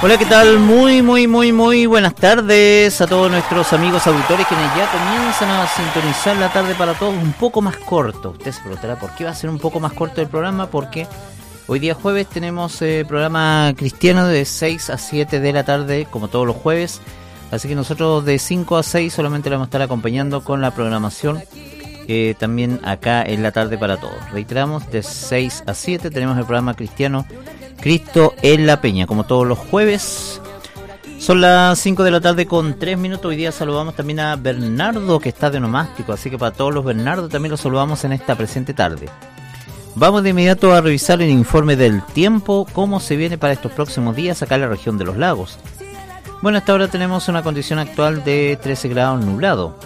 Hola, ¿qué tal? Muy buenas tardes a todos nuestros amigos auditores quienes ya comienzan a sintonizar la tarde para todos un poco más corto. Usted se preguntará por qué va a ser un poco más corto el programa, porque hoy día jueves tenemos programa cristiano de 6 a 7 de la tarde, como todos los jueves. Así que nosotros de 5 a 6 solamente le vamos a estar acompañando con la programación también acá en la tarde para todos. Reiteramos, de 6 a 7 tenemos el programa cristiano Cristo en la Peña, como todos los jueves. Son las 5 de la tarde con 3 minutos. Hoy día saludamos también a Bernardo, que está de onomástico, así que para todos los Bernardo también los saludamos en esta presente tarde. Vamos de inmediato a revisar el informe del tiempo, cómo se viene para estos próximos días acá en la región de los lagos. Bueno, hasta ahora tenemos una condición actual de 13 grados nublado.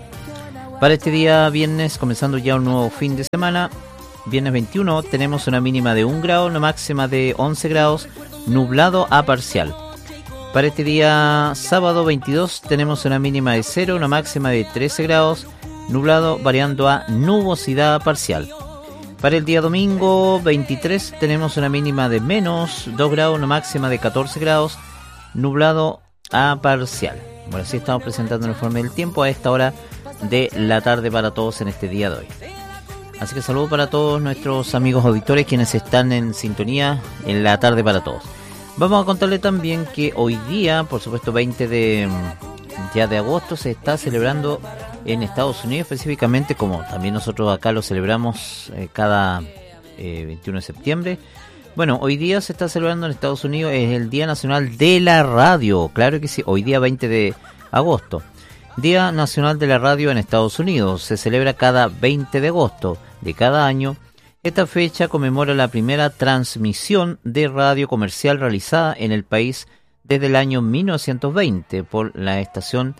Para este día viernes, comenzando ya un nuevo fin de semana, viernes 21, tenemos una mínima de 1 grado, una máxima de 11 grados, nublado a parcial. Para este día sábado 22 tenemos una mínima de 0, una máxima de 13 grados, nublado variando a nubosidad parcial. Para el día domingo 23 tenemos una mínima de menos 2 grados, una máxima de 14 grados, nublado a parcial. Bueno, así estamos presentando el informe del tiempo a esta hora de la tarde para todos en este día de hoy. Así que saludo para todos nuestros amigos auditores quienes están en sintonía en la tarde para todos. Vamos a contarle también que hoy día, por supuesto 20 de agosto, se está celebrando en Estados Unidos, específicamente como también nosotros acá lo celebramos cada 21 de septiembre. Bueno, hoy día se está celebrando en Estados Unidos, es el Día Nacional de la Radio, claro que sí, hoy día 20 de agosto. Día Nacional de la Radio en Estados Unidos, se celebra cada 20 de agosto de cada año. Esta fecha conmemora la primera transmisión de radio comercial realizada en el país desde el año 1920 por la estación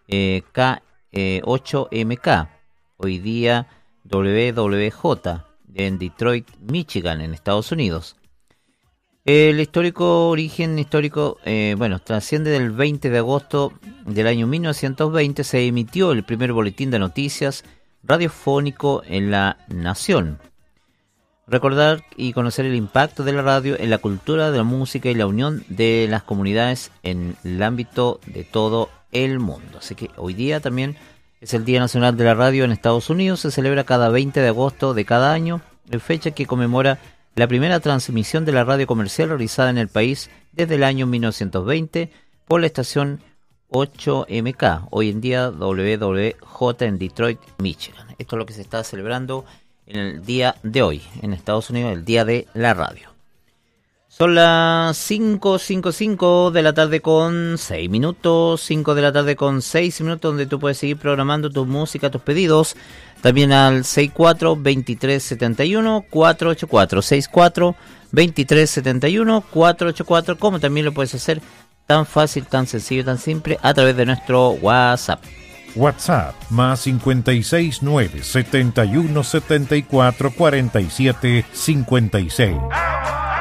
K8MK, hoy día WWJ, en Detroit, Michigan, en Estados Unidos. El origen histórico, trasciende del 20 de agosto del año 1920, se emitió el primer boletín de noticias radiofónico en la nación. Recordar y conocer el impacto de la radio en la cultura de la música y la unión de las comunidades en el ámbito de todo el mundo. Así que hoy día también es el Día Nacional de la Radio en Estados Unidos, se celebra cada 20 de agosto de cada año, fecha que conmemora la primera transmisión de la radio comercial realizada en el país desde el año 1920 por la estación 8MK, hoy en día WWJ en Detroit, Michigan. Esto es lo que se está celebrando en el día de hoy en Estados Unidos, el Día de la Radio. Son las 5:55 de la tarde con 6 minutos, 5 de la tarde con 6 minutos, donde tú puedes seguir programando tu música, tus pedidos. También al 64-2371-484, 64-2371-484, como también lo puedes hacer tan fácil, tan sencillo, tan simple, a través de nuestro WhatsApp. WhatsApp más 569-7174-4756.